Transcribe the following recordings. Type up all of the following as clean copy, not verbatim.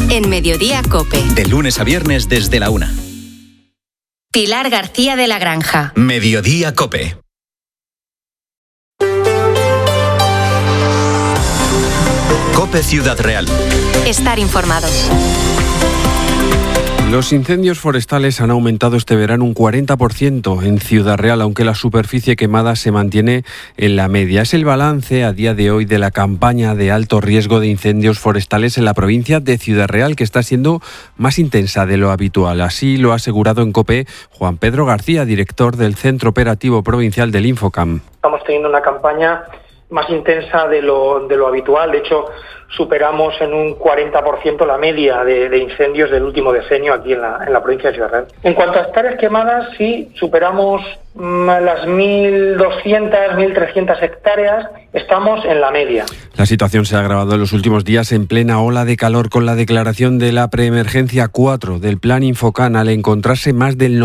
en Mediodía COPE. De lunes a viernes desde la 1. Pilar García de la Granja. Mediodía COPE. COPE Ciudad Real. Estar informados. Los incendios forestales han aumentado este verano un 40% en Ciudad Real, aunque la superficie quemada se mantiene en la media. Es el balance a día de hoy de la campaña de alto riesgo de incendios forestales en la provincia de Ciudad Real, que está siendo más intensa de lo habitual. Así lo ha asegurado en COPE Juan Pedro García, director del Centro Operativo Provincial del Infocam. Estamos teniendo una campaña más intensa de lo habitual. De hecho, superamos en un 40% la media de incendios del último decenio aquí en la provincia de Ciudad Real. En cuanto a hectáreas quemadas, sí, superamos las 1.200, 1.300 hectáreas, estamos en la media. La situación se ha agravado en los últimos días en plena ola de calor con la declaración de la preemergencia 4 del Plan Infocam, al encontrarse más del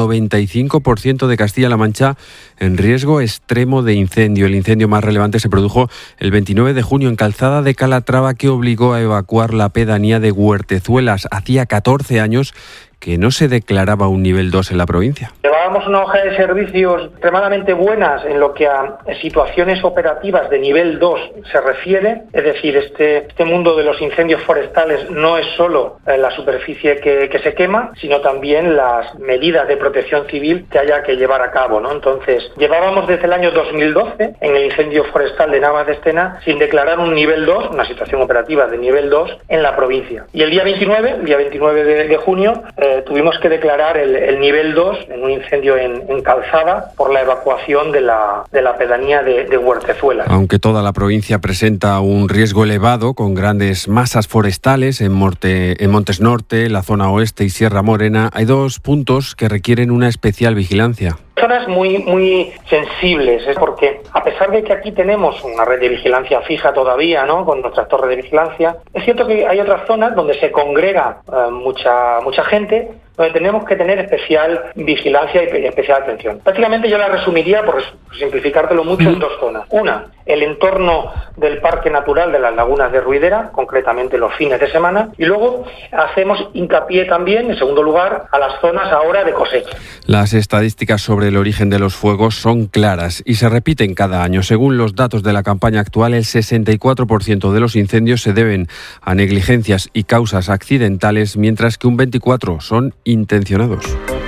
95% de Castilla-La Mancha en riesgo extremo de incendio. El incendio más relevante se produjo el 29 de junio en Calzada de Calatrava, que obligó a evacuar la pedanía de Huertezuelas. Hacía 14 años que no se declaraba un nivel 2 en la provincia. Llevábamos una hoja de servicios extremadamente buenas en lo que a situaciones operativas de nivel 2 se refiere. Es decir, este mundo de los incendios forestales no es solo la superficie que se quema, sino también las medidas de protección civil que haya que llevar a cabo, ¿no? Entonces, llevábamos desde el año 2012 en el incendio forestal de Navas de Escena sin declarar un nivel 2, una situación operativa de nivel 2 en la provincia. Y el día 29 de junio, tuvimos que declarar el nivel 2 en un incendio en Calzada por la evacuación de la pedanía de Huertezuelas. Aunque toda la provincia presenta un riesgo elevado con grandes masas forestales en Montes Norte, la zona oeste y Sierra Morena, hay 2 puntos que requieren una especial vigilancia. Zonas muy sensibles, es porque a pesar de que aquí tenemos una red de vigilancia fija todavía, ¿no?, con nuestras torres de vigilancia, es cierto que hay otras zonas donde se congrega mucha gente, donde tenemos que tener especial vigilancia y especial atención. Prácticamente yo la resumiría, por simplificártelo mucho, en 2 zonas. Una, el entorno del Parque Natural de las Lagunas de Ruidera, concretamente los fines de semana, y luego hacemos hincapié también, en segundo lugar, a las zonas ahora de cosecha. Las estadísticas sobre el origen de los fuegos son claras y se repiten cada año. Según los datos de la campaña actual, el 64% de los incendios se deben a negligencias y causas accidentales, mientras que un 24% son intencionados.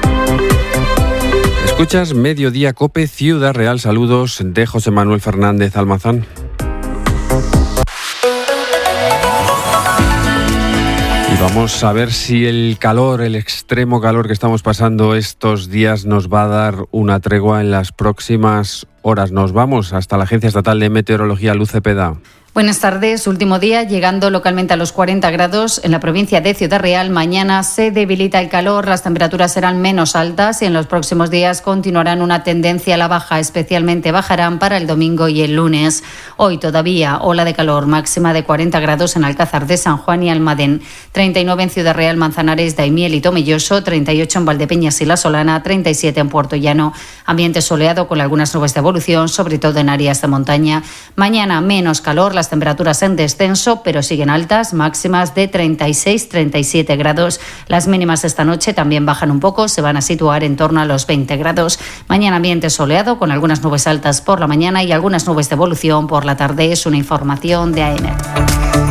Escuchas Mediodía COPE Ciudad Real. Saludos de José Manuel Fernández Almazán. Y vamos a ver si el extremo calor que estamos pasando estos días nos va a dar una tregua en las próximas horas. Nos vamos hasta la Agencia Estatal de Meteorología, Luz Cepeda. Buenas tardes. Último día, llegando localmente a los 40 grados en la provincia de Ciudad Real. Mañana se debilita el calor, las temperaturas serán menos altas y en los próximos días continuarán una tendencia a la baja, especialmente bajarán para el domingo y el lunes. Hoy todavía ola de calor, máxima de 40 grados en Alcázar de San Juan y Almadén, 39 en Ciudad Real, Manzanares, Daimiel y Tomelloso, 38 en Valdepeñas y La Solana, 37 en Puerto Llano. Ambiente soleado con algunas nubes de evolución, sobre todo en áreas de montaña. Mañana menos calor, las temperaturas en descenso, pero siguen altas, máximas de 36-37 grados. Las mínimas esta noche también bajan un poco, se van a situar en torno a los 20 grados. Mañana ambiente soleado con algunas nubes altas por la mañana y algunas nubes de evolución por la tarde. Es una información de AEMET.